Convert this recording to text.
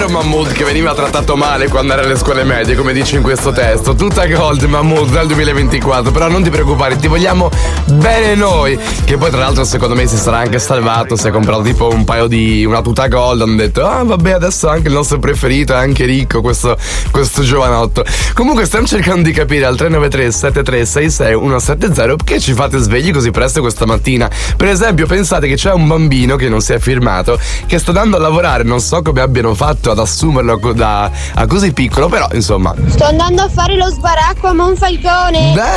Mahmood che veniva trattato male quando era alle scuole medie, come dice in questo testo. Tutta gold Mahmood dal 2024. Però non ti preoccupare, ti vogliamo bene noi. Che poi tra l'altro secondo me si sarà anche salvato. Si è comprato tipo un paio di una tuta gold. Hanno detto vabbè, adesso anche il nostro preferito è anche ricco questo giovanotto. Comunque stiamo cercando di capire al 393 7366 170 perché ci fate svegli così presto questa mattina. Per esempio pensate che c'è un bambino che non si è firmato, che sta andando a lavorare. Non so come abbiano fatto ad assumerlo a così piccolo, però insomma. Sto andando a fare lo sbaracco a Monfalcone.